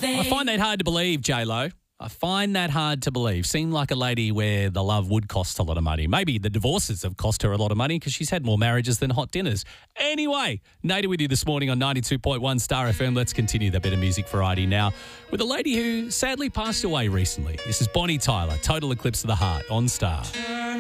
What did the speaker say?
I find that hard to believe, J-Lo. I find that hard to believe. Seemed like a lady where the love would cost a lot of money. Maybe the divorces have cost her a lot of money because she's had more marriages than hot dinners. Anyway, Nader with you this morning on 92.1 Star FM. Let's continue that bit of music variety now with a lady who sadly passed away recently. This is Bonnie Tyler, Total Eclipse of the Heart on Star.